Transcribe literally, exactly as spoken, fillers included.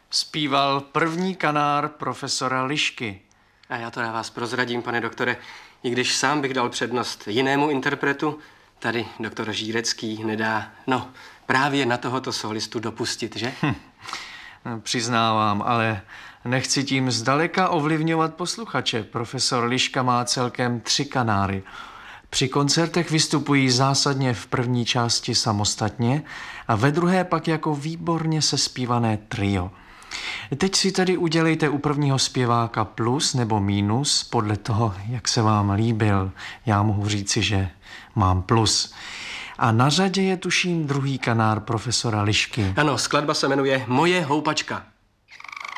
Zpíval první kanár profesora Lišky. A já to na vás prozradím, pane doktore. I když sám bych dal přednost jinému interpretu, tady doktor Žírecký nedá, no, právě na tohoto solistu dopustit, že? Hm. Přiznávám, ale nechci tím zdaleka ovlivňovat posluchače. Profesor Liška má celkem tři kanáry. Při koncertech vystupují zásadně v první části samostatně a ve druhé pak jako výborně sespívané trio. Teď si tedy udělejte u prvního zpěváka plus nebo mínus podle toho, jak se vám líbil. Já mohu říci, že mám plus. A na řadě je tuším druhý kanár profesora Lišky. Ano, skladba se jmenuje Moje houpačka.